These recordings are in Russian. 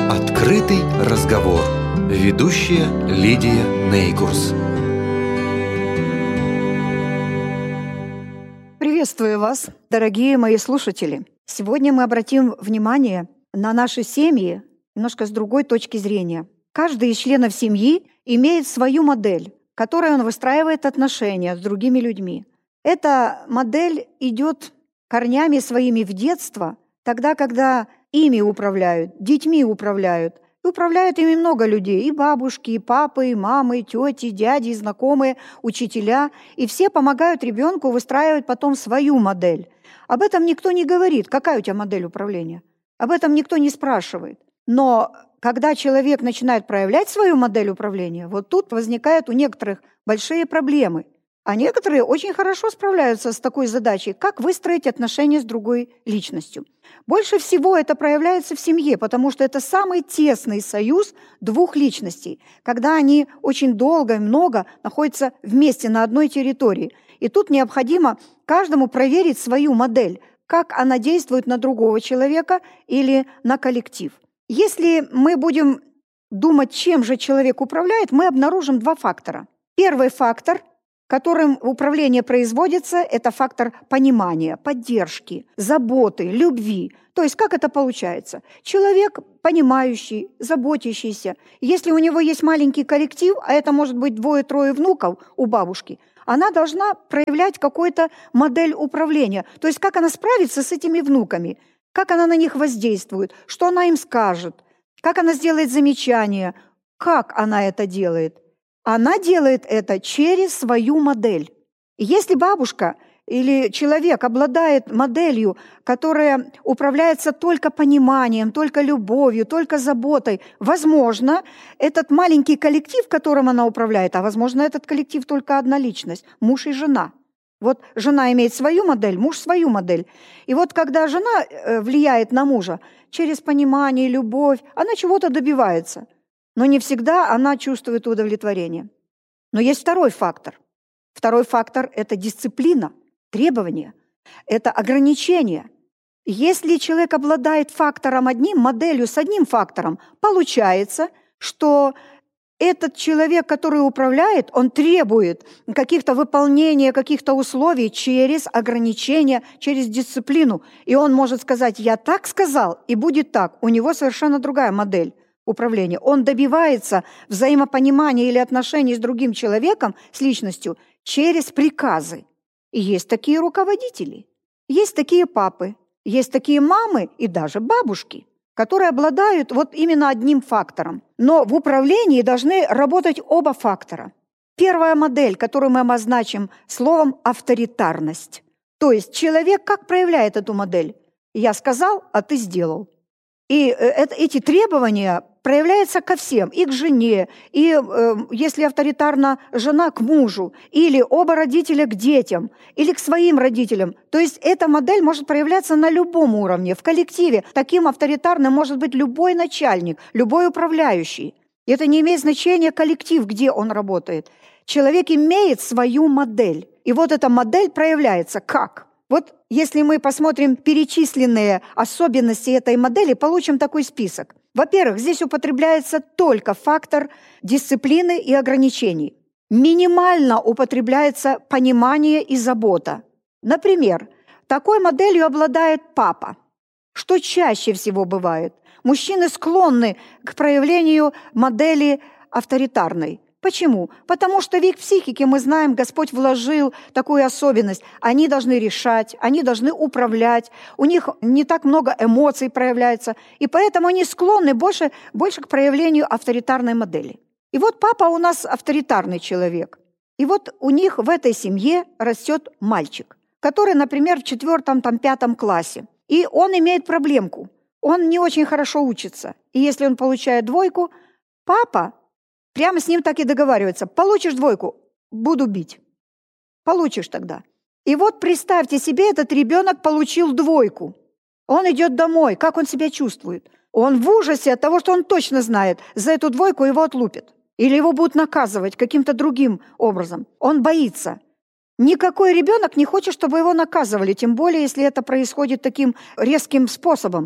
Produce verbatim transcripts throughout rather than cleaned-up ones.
Открытый разговор. Ведущая Лидия Нейкурс. Приветствую вас, дорогие мои слушатели. Сегодня мы обратим внимание на наши семьи немножко с другой точки зрения. Каждый из членов семьи имеет свою модель, которой он выстраивает отношения с другими людьми. Эта модель идет корнями своими в детство, тогда, когда ими управляют, детьми управляют. И управляют ими много людей, и бабушки, и папы, и мамы, и тети, дяди, и знакомые, учителя. И все помогают ребенку выстраивать потом свою модель. Об этом никто не говорит, какая у тебя модель управления. Об этом никто не спрашивает. Но когда человек начинает проявлять свою модель управления, вот тут возникают у некоторых большие проблемы. А некоторые очень хорошо справляются с такой задачей, как выстроить отношения с другой личностью. Больше всего это проявляется в семье, потому что это самый тесный союз двух личностей, когда они очень долго и много находятся вместе на одной территории. И тут необходимо каждому проверить свою модель, как она действует на другого человека или на коллектив. Если мы будем думать, чем же человек управляет, мы обнаружим два фактора. Первый фактор, которым управление производится, это фактор понимания, поддержки, заботы, любви. То есть как это получается? Человек понимающий, заботящийся. Если у него есть маленький коллектив, а это может быть двое-трое внуков у бабушки, она должна проявлять какую-то модель управления. То есть как она справится с этими внуками, как она на них воздействует, что она им скажет, как она сделает замечания, как она это делает. Она делает это через свою модель. И если бабушка или человек обладает моделью, которая управляется только пониманием, только любовью, только заботой, возможно, этот маленький коллектив, которым она управляет, а возможно, этот коллектив только одна личность, муж и жена. Вот жена имеет свою модель, муж свою модель. И вот когда жена влияет на мужа через понимание, любовь, она чего-то добивается. Но не всегда она чувствует удовлетворение. Но есть второй фактор. Второй фактор – это дисциплина, требования, это ограничения. Если человек обладает фактором одним, моделью с одним фактором, получается, что этот человек, который управляет, он требует каких-то выполнения, каких-то условий через ограничения, через дисциплину. И он может сказать: «Я так сказал, и будет так». У него совершенно другая модель управления. Он добивается взаимопонимания или отношений с другим человеком, с личностью, через приказы. И есть такие руководители, есть такие папы, есть такие мамы и даже бабушки, которые обладают вот именно одним фактором. Но в управлении должны работать оба фактора. Первая модель, которую мы обозначим словом «авторитарность». То есть человек как проявляет эту модель? «Я сказал, а ты сделал». И эти требования проявляются ко всем, и к жене, и, э, если авторитарна жена, к мужу, или оба родителя к детям, или к своим родителям. То есть эта модель может проявляться на любом уровне, в коллективе. Таким авторитарным может быть любой начальник, любой управляющий. И это не имеет значения коллектив, где он работает. Человек имеет свою модель. И вот эта модель проявляется как? Вот если мы посмотрим перечисленные особенности этой модели, получим такой список. Во-первых, здесь употребляется только фактор дисциплины и ограничений. Минимально употребляется понимание и забота. Например, такой моделью обладает папа. Что чаще всего бывает? Мужчины склонны к проявлению модели авторитарной. Почему? Потому что в их психике, мы знаем, Господь вложил такую особенность. Они должны решать, они должны управлять, у них не так много эмоций проявляется, и поэтому они склонны больше, больше к проявлению авторитарной модели. И вот папа у нас авторитарный человек. И вот у них в этой семье растет мальчик, который, например, в четвертом, там, пятом классе. И он имеет проблемку. Он не очень хорошо учится. И если он получает двойку, папа прямо с ним так и договаривается: получишь двойку, буду бить. Получишь тогда. И вот представьте себе, этот ребенок получил двойку. Он идет домой. Как он себя чувствует? Он в ужасе от того, что он точно знает, за эту двойку его отлупят. Или его будут наказывать каким-то другим образом. Он боится. Никакой ребенок не хочет, чтобы его наказывали, тем более, если это происходит таким резким способом.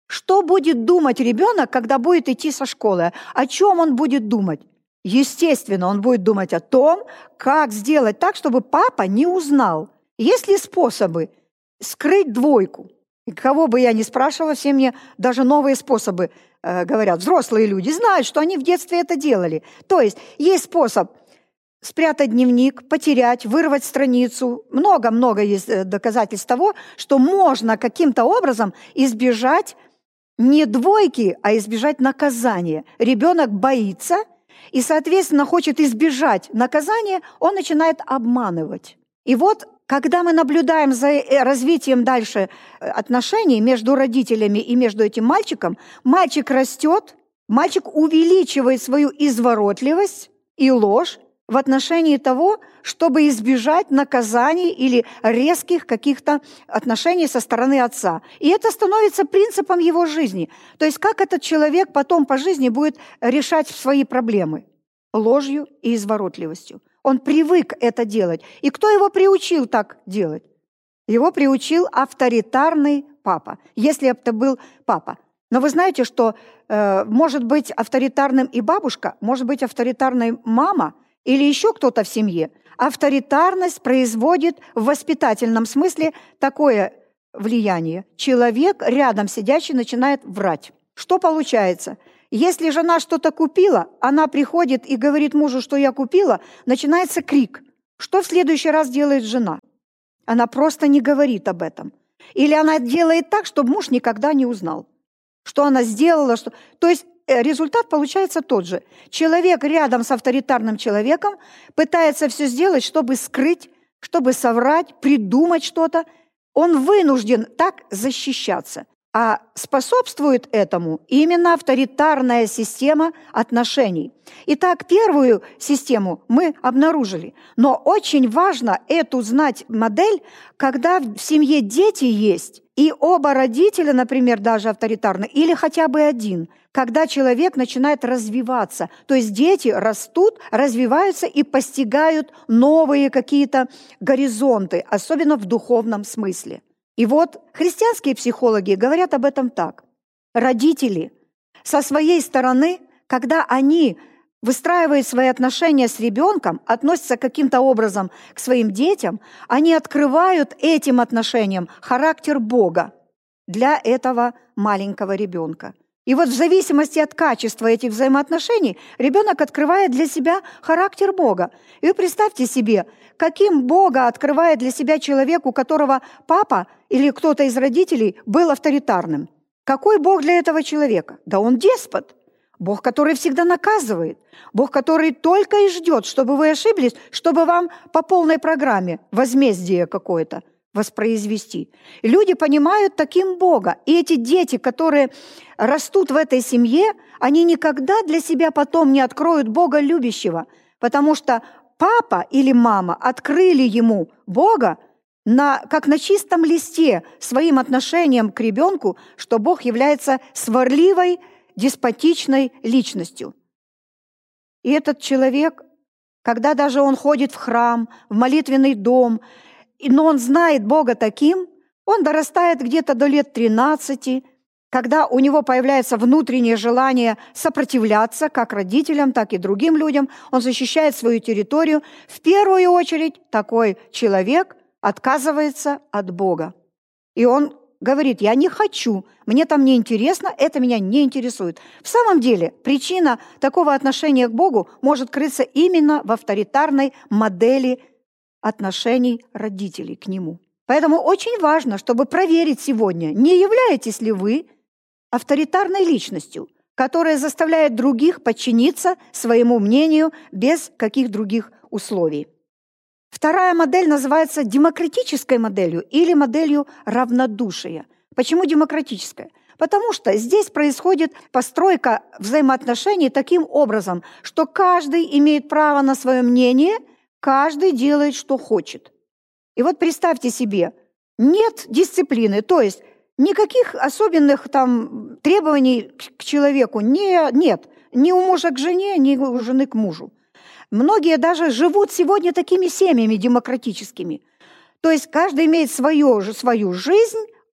Что будет думать ребенок, когда будет идти со школы? О чем он будет думать? Естественно, он будет думать о том, как сделать так, чтобы папа не узнал. Есть ли способы скрыть двойку? И кого бы я ни спрашивала, все мне даже новые способы э, говорят. Взрослые люди знают, что они в детстве это делали. То есть есть способ спрятать дневник, потерять, вырвать страницу. Много-много есть доказательств того, что можно каким-то образом избежать не двойки, а избежать наказания. Ребенок боится и, соответственно, хочет избежать наказания, он начинает обманывать. И вот, когда мы наблюдаем за развитием дальше отношений между родителями и между этим мальчиком, мальчик растет, мальчик увеличивает свою изворотливость и ложь в отношении того, чтобы избежать наказаний или резких каких-то отношений со стороны отца. И это становится принципом его жизни. То есть как этот человек потом по жизни будет решать свои проблемы? Ложью и изворотливостью. Он привык это делать. И кто его приучил так делать? Его приучил авторитарный папа, если это был папа. Но вы знаете, что э, может быть авторитарным и бабушка, может быть авторитарной мама, или еще кто-то в семье. Авторитарность производит в воспитательном смысле такое влияние. Человек, рядом сидящий, начинает врать. Что получается? Если жена что-то купила, она приходит и говорит мужу, что я купила, начинается крик. Что в следующий раз делает жена? Она просто не говорит об этом. Или она делает так, чтобы муж никогда не узнал, что она сделала. Что... То есть результат получается тот же. Человек рядом с авторитарным человеком пытается все сделать, чтобы скрыть, чтобы соврать, придумать что-то. Он вынужден так защищаться. А способствует этому именно авторитарная система отношений. Итак, первую систему мы обнаружили. Но очень важно эту знать модель, когда в семье дети есть, и оба родителя, например, даже авторитарны, или хотя бы один, когда человек начинает развиваться. То есть дети растут, развиваются и постигают новые какие-то горизонты, особенно в духовном смысле. И вот христианские психологи говорят об этом так. Родители со своей стороны, когда они выстраивают свои отношения с ребенком, относятся каким-то образом к своим детям, они открывают этим отношениям характер Бога для этого маленького ребенка. И вот в зависимости от качества этих взаимоотношений ребенок открывает для себя характер Бога. И вы представьте себе, каким Бога открывает для себя человек, у которого папа или кто-то из родителей был авторитарным. Какой Бог для этого человека? Да он деспот. Бог, который всегда наказывает. Бог, который только и ждет, чтобы вы ошиблись, чтобы вам по полной программе возмездие какое-то воспроизвести. Люди понимают таким Бога. И эти дети, которые растут в этой семье, они никогда для себя потом не откроют Бога любящего, потому что папа или мама открыли ему Бога на, как на чистом листе своим отношением к ребенку, что Бог является сварливой, деспотичной личностью. И этот человек, когда даже он ходит в храм, в молитвенный дом, но он знает Бога таким, он дорастает где-то до лет тринадцати, когда у него появляется внутреннее желание сопротивляться как родителям, так и другим людям, он защищает свою территорию. В первую очередь такой человек отказывается от Бога. И он говорит, я не хочу, мне там не интересно, это меня не интересует. В самом деле причина такого отношения к Богу может крыться именно в авторитарной модели отношений родителей к Нему. Поэтому очень важно, чтобы проверить сегодня, не являетесь ли вы авторитарной личностью, которая заставляет других подчиниться своему мнению без каких других условий. Вторая модель называется демократической моделью или моделью равнодушия. Почему демократическая? Потому что здесь происходит постройка взаимоотношений таким образом, что каждый имеет право на свое мнение, каждый делает, что хочет. И вот представьте себе, нет дисциплины, то есть никаких особенных там требований к человеку не, нет, ни у мужа к жене, ни у жены к мужу. Многие даже живут сегодня такими семьями демократическими. То есть каждый имеет свою, свою жизнь,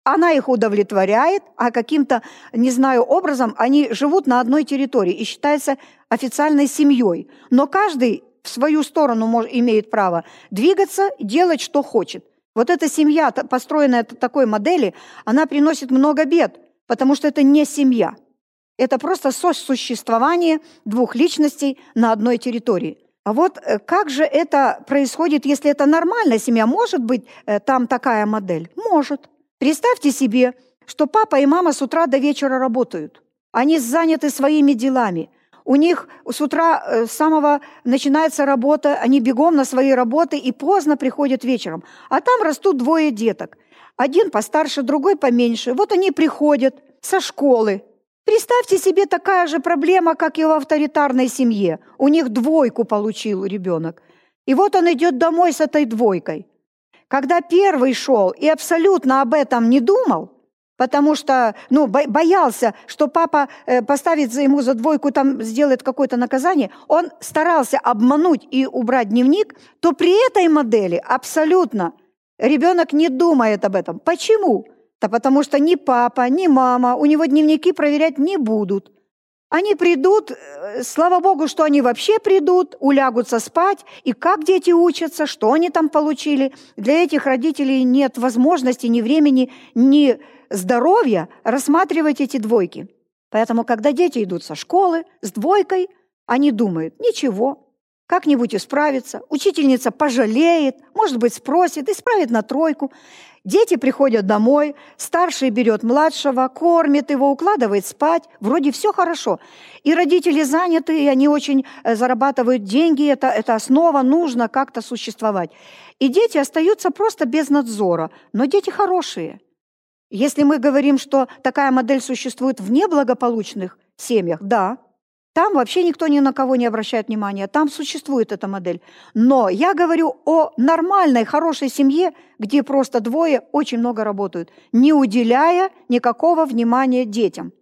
она их удовлетворяет, а каким-то, не знаю, образом они живут на одной территории и считаются официальной семьей. Но каждый в свою сторону может, имеет право двигаться, делать, что хочет. Вот эта семья, построенная такой модели, она приносит много бед, потому что это не семья. Это просто сосуществование двух личностей на одной территории. А вот как же это происходит, если это нормальная семья? Может быть, там такая модель? Может. Представьте себе, что папа и мама с утра до вечера работают. Они заняты своими делами. У них с утра с самого начинается работа, они бегом на свои работы и поздно приходят вечером. А там растут двое деток. Один постарше, другой поменьше. Вот они приходят со школы. Представьте себе такая же проблема, как и в авторитарной семье. У них двойку получил ребенок. И вот он идет домой с этой двойкой. Когда первый шел и абсолютно об этом не думал, потому что ну, боялся, что папа поставит ему за двойку, там сделает какое-то наказание, он старался обмануть и убрать дневник, то при этой модели абсолютно ребенок не думает об этом. Почему? Да потому что ни папа, ни мама у него дневники проверять не будут. Они придут, слава Богу, что они вообще придут, улягутся спать, и как дети учатся, что они там получили. Для этих родителей нет возможности, ни времени, ни здоровья рассматривать эти двойки. Поэтому, когда дети идут со школы с двойкой, они думают, ничего, как-нибудь исправится, учительница пожалеет, может быть, спросит, исправит на тройку. Дети приходят домой, старший берет младшего, кормит его, укладывает спать. Вроде все хорошо. И родители заняты, и они очень зарабатывают деньги. Это, это основа, нужно как-то существовать. И дети остаются просто без надзора. Но дети хорошие. Если мы говорим, что такая модель существует в неблагополучных семьях, да, там вообще никто ни на кого не обращает внимания, там существует эта модель. Но я говорю о нормальной, хорошей семье, где просто двое очень много работают, не уделяя никакого внимания детям.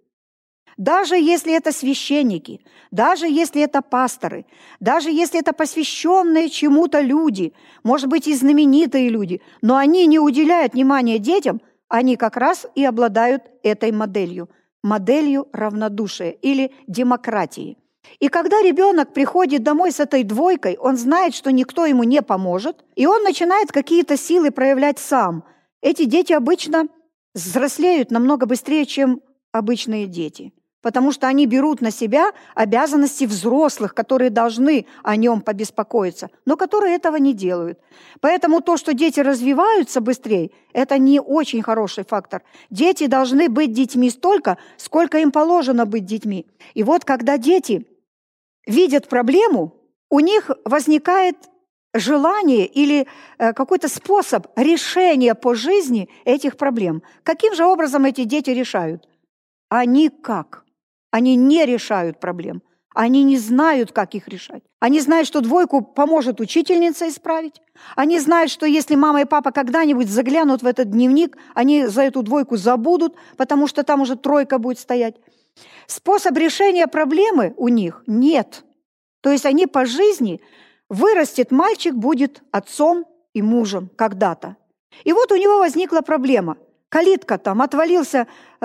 Даже если это священники, даже если это пасторы, даже если это посвященные чему-то люди, может быть, и знаменитые люди, но они не уделяют внимания детям, они как раз и обладают этой моделью. Моделью равнодушия или демократии. И когда ребенок приходит домой с этой двойкой, он знает, что никто ему не поможет, и он начинает какие-то силы проявлять сам. Эти дети обычно взрослеют намного быстрее, чем обычные дети, потому что они берут на себя обязанности взрослых, которые должны о нем побеспокоиться, но которые этого не делают. Поэтому то, что дети развиваются быстрее, это не очень хороший фактор. Дети должны быть детьми столько, сколько им положено быть детьми. И вот когда дети видят проблему, у них возникает желание или какой-то способ решения по жизни этих проблем. Каким же образом эти дети решают? А никак. Они не решают проблем. Они не знают, как их решать. Они знают, что двойку поможет учительница исправить. Они знают, что если мама и папа когда-нибудь заглянут в этот дневник, они за эту двойку забудут, потому что там уже тройка будет стоять. Способ решения проблемы у них нет. То есть они по жизни, вырастет мальчик, будет отцом и мужем когда-то. И вот у него возникла проблема. Калитка там отвалился,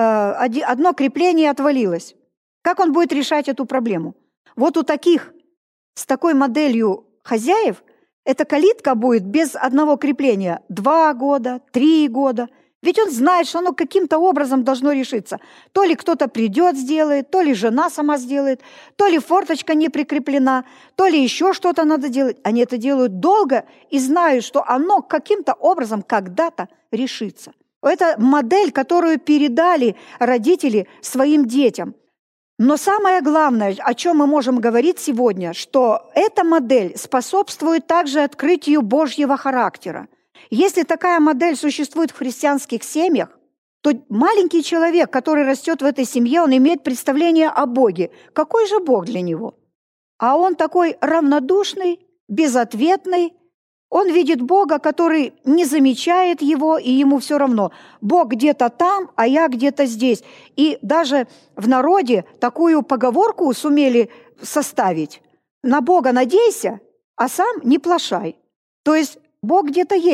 одно крепление отвалилось. Как он будет решать эту проблему? Вот у таких, с такой моделью хозяев, эта калитка будет без одного крепления два года, три года. Ведь он знает, что оно каким-то образом должно решиться. То ли кто-то придет, сделает, то ли жена сама сделает, то ли форточка не прикреплена, то ли еще что-то надо делать. Они это делают долго и знают, что оно каким-то образом когда-то решится. Это модель, которую передали родители своим детям. Но самое главное, о чем мы можем говорить сегодня, что эта модель способствует также открытию Божьего характера. Если такая модель существует в христианских семьях, то маленький человек, который растет в этой семье, он имеет представление о Боге. Какой же Бог для него? А он такой равнодушный, безответный. Он видит Бога, который не замечает его, и ему все равно. Бог где-то там, а я где-то здесь. И даже в народе такую поговорку сумели составить. На Бога надейся, а сам не плашай. То есть Бог где-то есть,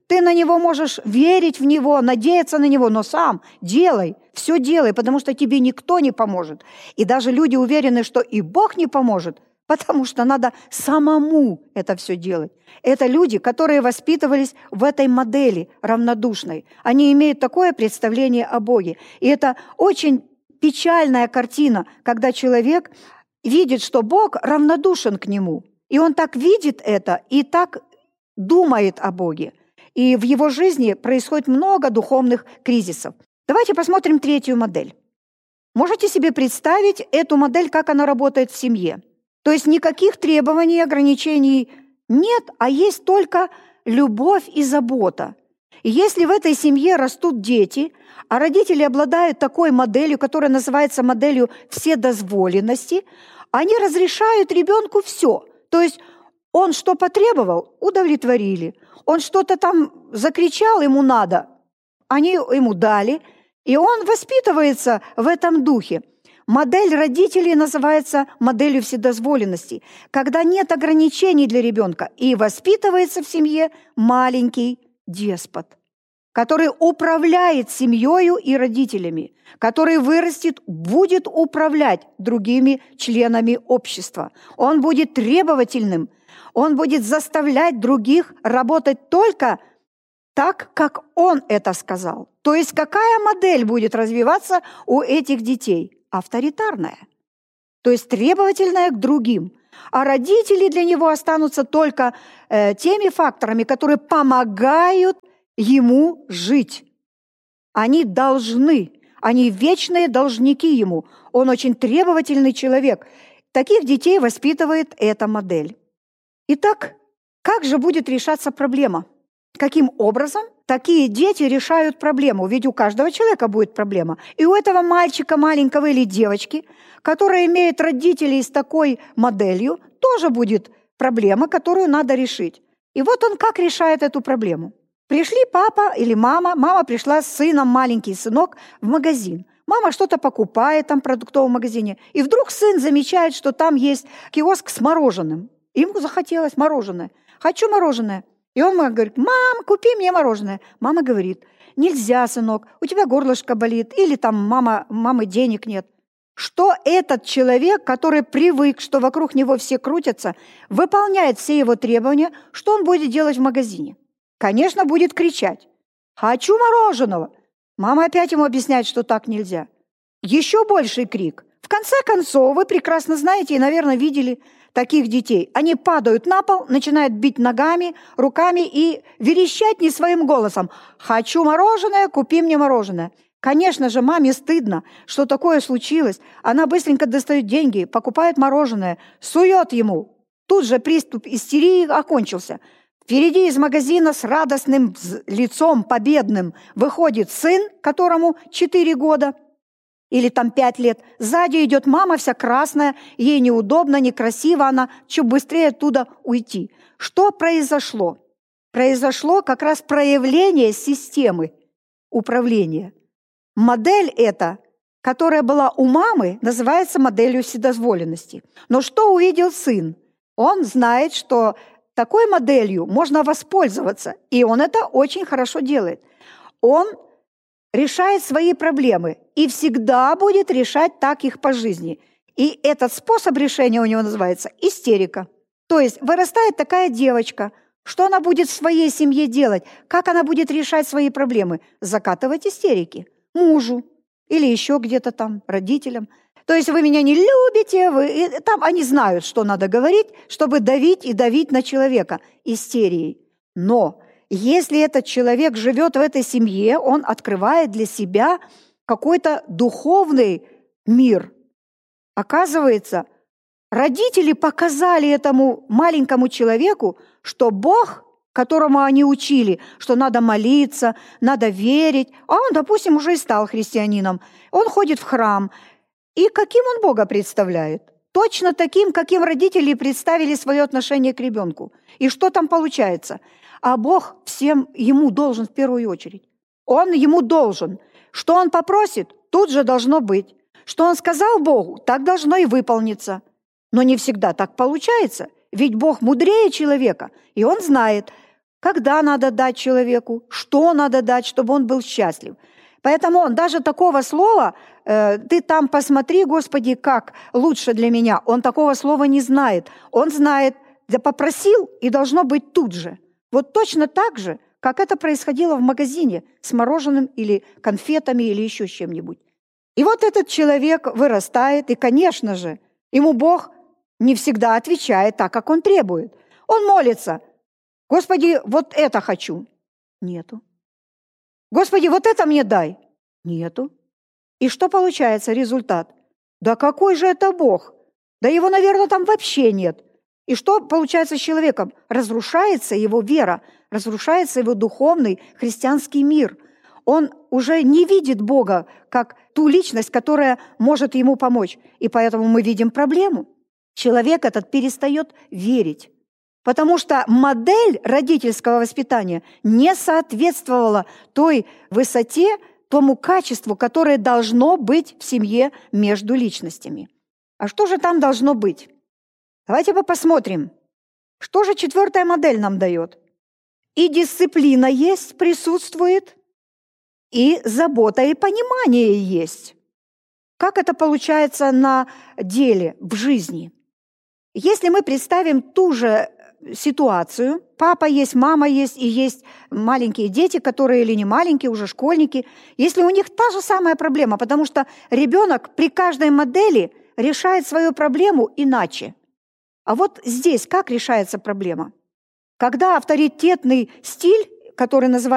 Ты на Него можешь верить в Него, надеяться на Него, но сам делай, все делай, потому что тебе никто не поможет. И даже люди уверены, что и Бог не поможет, потому что надо самому это все делать. Это люди, которые воспитывались в этой модели равнодушной. Они имеют такое представление о Боге. И это очень печальная картина, когда человек видит, что Бог равнодушен к нему. И он так видит это и так думает о Боге. И в его жизни происходит много духовных кризисов. Давайте посмотрим третью модель. Можете себе представить эту модель, как она работает в семье? То есть никаких требований, ограничений нет, а есть только любовь и забота. И если в этой семье растут дети, а родители обладают такой моделью, которая называется моделью вседозволенности, они разрешают ребенку все. То есть он что потребовал, удовлетворили. Он что-то там закричал, ему надо, они ему дали, и он воспитывается в этом духе. Модель родителей называется моделью вседозволенности, когда нет ограничений для ребенка, и воспитывается в семье маленький деспот, который управляет семьей и родителями, который вырастет, будет управлять другими членами общества. Он будет требовательным, он будет заставлять других работать только так, как он это сказал. То есть какая модель будет развиваться у этих детей? Авторитарная, то есть требовательная к другим. А родители для него останутся только э, теми факторами, которые помогают ему жить. Они должны, они вечные должники ему. Он очень требовательный человек. Таких детей воспитывает эта модель. Итак, как же будет решаться проблема? Каким образом такие дети решают проблему? Ведь у каждого человека будет проблема. И у этого мальчика маленького или девочки, которая имеет родителей с такой моделью, тоже будет проблема, которую надо решить. И вот он как решает эту проблему. Пришли папа или мама, мама пришла с сыном, маленький сынок, в магазин. Мама что-то покупает там в продуктовом магазине, и вдруг сын замечает, что там есть киоск с мороженым. Ему захотелось мороженое. «Хочу мороженое». И он говорит: «Мам, купи мне мороженое». Мама говорит: «Нельзя, сынок, у тебя горлышко болит, или там мама, мамы денег нет». Что этот человек, который привык, что вокруг него все крутятся, выполняет все его требования, что он будет делать в магазине? Конечно, будет кричать: «Хочу мороженого». Мама опять ему объясняет, что так нельзя. Еще больший крик. В конце концов, вы прекрасно знаете и, наверное, видели таких детей. Они падают на пол, начинают бить ногами, руками и верещать не своим голосом: «Хочу мороженое, купи мне мороженое». Конечно же, маме стыдно, что такое случилось. Она быстренько достает деньги, покупает мороженое, сует ему. Тут же приступ истерии окончился. Впереди из магазина с радостным лицом победным выходит сын, которому четыре года, или там пять лет. Сзади идет мама вся красная, ей неудобно, некрасиво, она чуть быстрее оттуда уйти. Что произошло? Произошло как раз проявление системы управления. Модель эта, которая была у мамы, называется моделью вседозволенности. Но что увидел сын? Он знает, что такой моделью можно воспользоваться, и он это очень хорошо делает. Он решает свои проблемы и всегда будет решать так их по жизни. И этот способ решения у него называется истерика. То есть вырастает такая девочка, что она будет в своей семье делать, как она будет решать свои проблемы? Закатывать истерики мужу или еще где-то там родителям. То есть вы меня не любите, вы... И там они знают, что надо говорить, чтобы давить и давить на человека истерией. Но если этот человек живет в этой семье, он открывает для себя какой-то духовный мир. Оказывается, родители показали этому маленькому человеку, что Бог, которому они учили, что надо молиться, надо верить, а он, допустим, уже и стал христианином, он ходит в храм. И каким он Бога представляет? Точно таким, каким родители представили свое отношение к ребенку. И что там получается? А Бог всем ему должен в первую очередь. Он ему должен. Что он попросит, тут же должно быть. Что он сказал Богу, так должно и выполниться. Но не всегда так получается. Ведь Бог мудрее человека, и он знает, когда надо дать человеку, что надо дать, чтобы он был счастлив. Поэтому он даже такого слова э, «ты там посмотри, Господи, как лучше для меня», он такого слова не знает. Он знает, да попросил, и должно быть тут же. Вот точно так же, как это происходило в магазине с мороженым или конфетами или еще с чем-нибудь. И вот этот человек вырастает, и, конечно же, ему Бог не всегда отвечает так, как он требует. Он молится: «Господи, вот это хочу». Нету. «Господи, вот это мне дай». Нету. И что получается результат? Да какой же это Бог? Да его, наверное, там вообще нет. И что получается с человеком? Разрушается его вера, разрушается его духовный христианский мир. Он уже не видит Бога как ту личность, которая может ему помочь. И поэтому мы видим проблему. Человек этот перестает верить, потому что модель родительского воспитания не соответствовала той высоте, тому качеству, которое должно быть в семье между личностями. А что же там должно быть? Давайте посмотрим, что же четвертая модель нам дает. И дисциплина есть, присутствует, и забота и понимание есть. Как это получается на деле, в жизни? Если мы представим ту же ситуацию, папа есть, мама есть, и есть маленькие дети, которые или не маленькие, уже школьники, если у них та же самая проблема, потому что ребенок при каждой модели решает свою проблему иначе. А вот здесь как решается проблема? Когда авторитетный стиль, который называется